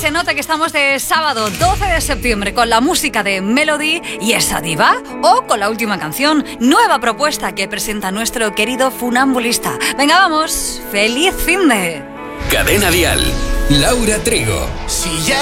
se nota que estamos de sábado 12 de septiembre con la música de Melody y esa diva, o con la última canción, nueva propuesta que presenta nuestro querido funambulista. Venga, vamos, feliz finde. Cadena Dial, Laura Trigo. Si ya